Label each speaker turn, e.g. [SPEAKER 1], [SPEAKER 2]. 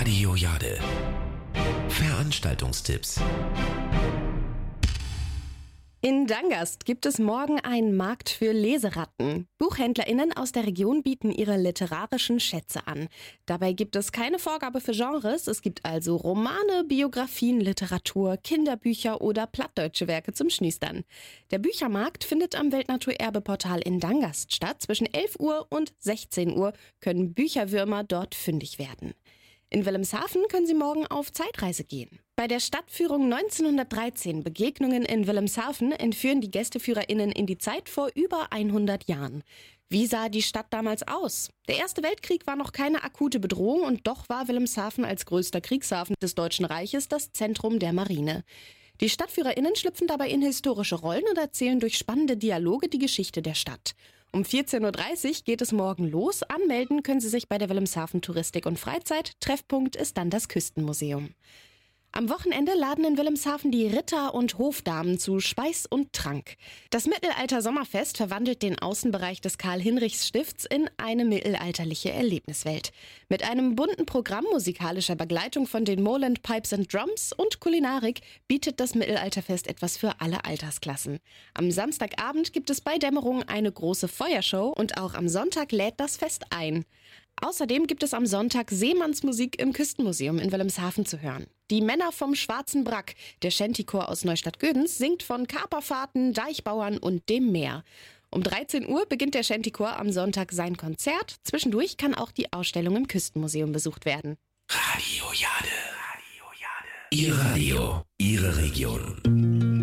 [SPEAKER 1] Radio Jade. Veranstaltungstipps.
[SPEAKER 2] In Dangast gibt es morgen einen Markt für Leseratten. BuchhändlerInnen aus der Region bieten ihre literarischen Schätze an. Dabei gibt es keine Vorgabe für Genres. Es gibt also Romane, Biografien, Literatur, Kinderbücher oder plattdeutsche Werke zum Schnüstern. Der Büchermarkt findet am Weltnaturerbeportal in Dangast statt. Zwischen 11 Uhr und 16 Uhr können Bücherwürmer dort fündig werden. In Wilhelmshaven können Sie morgen auf Zeitreise gehen. Bei der Stadtführung 1913 Begegnungen in Wilhelmshaven entführen die GästeführerInnen in die Zeit vor über 100 Jahren. Wie sah die Stadt damals aus? Der Erste Weltkrieg war noch keine akute Bedrohung und doch war Wilhelmshaven als größter Kriegshafen des Deutschen Reiches das Zentrum der Marine. Die StadtführerInnen schlüpfen dabei in historische Rollen und erzählen durch spannende Dialoge die Geschichte der Stadt. Um 14.30 Uhr geht es morgen los. Anmelden können Sie sich bei der Wilhelmshaven Touristik und Freizeit. Treffpunkt ist dann das Küstenmuseum. Am Wochenende laden in Wilhelmshaven die Ritter und Hofdamen zu Speis und Trank. Das Mittelalter-Sommerfest verwandelt den Außenbereich des Karl-Hinrichs-Stifts in eine mittelalterliche Erlebniswelt. Mit einem bunten Programm musikalischer Begleitung von den Moreland Pipes and Drums und Kulinarik bietet das Mittelalterfest etwas für alle Altersklassen. Am Samstagabend gibt es bei Dämmerung eine große Feuershow und auch am Sonntag lädt das Fest ein. Außerdem gibt es am Sonntag Seemannsmusik im Küstenmuseum in Wilhelmshaven zu hören. Die Männer vom Schwarzen Brack, der Shantychor aus Neustadt-Gödens, singt von Kaperfahrten, Deichbauern und dem Meer. Um 13 Uhr beginnt der Shantychor am Sonntag sein Konzert. Zwischendurch kann auch die Ausstellung im Küstenmuseum besucht werden.
[SPEAKER 1] Radio Jade. Ihr Radio, Ihre Region.